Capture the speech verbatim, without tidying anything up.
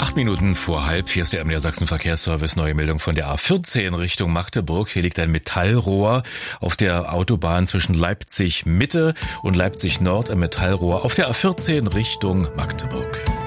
Acht Minuten vor halb vier ist der M D R Sachsen Verkehrsservice. Neue Meldung von der A vierzehn Richtung Magdeburg. Hier liegt ein Metallrohr auf der Autobahn zwischen Leipzig Mitte und Leipzig Nord. Ein Metallrohr auf der A vierzehn Richtung Magdeburg.